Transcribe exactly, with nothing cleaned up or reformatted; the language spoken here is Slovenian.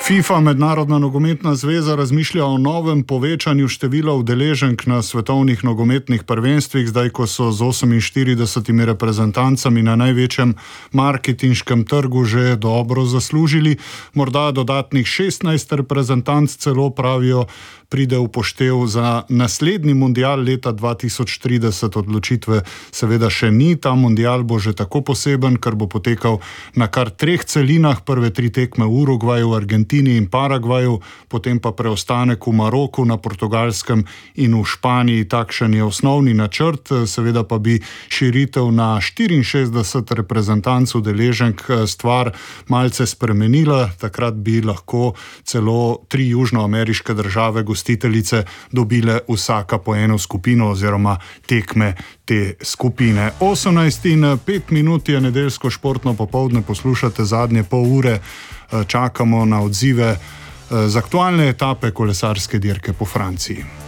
FIFA, Mednarodna nogometna zveza, razmišlja o novem povečanju števila udeleženk na svetovnih nogometnih prvenstvih, zdaj ko so z oseminštiridesetimi reprezentancami na največjem marketinškem trgu že dobro zaslužili. Morda dodatnih šestnajst reprezentanc celo, pravijo, pride v poštev za naslednji mundial leta dva tisoč trideset. Odločitve seveda še ni. Ta mundial bo že tako poseben, ker bo potekal na kar treh celinah. Prve tri tekme v Urugvaju, Argentini in Paragvaju, potem pa preostanek v Maroku, na Portugalskem in v Španiji. Takšen je osnovni načrt, seveda pa bi širitev na štiriinšestdeset reprezentanc udeleženk stvar malce spremenila. Takrat bi lahko celo tri južnoameriške države gostiteljice dobile vsaka po eno skupino oziroma tekme te skupine. osemnajst in pet minut je nedeljsko športno popoldne, poslušate zadnje pol ure, čakamo na odzive z aktualne etape kolesarske dirke po Franciji.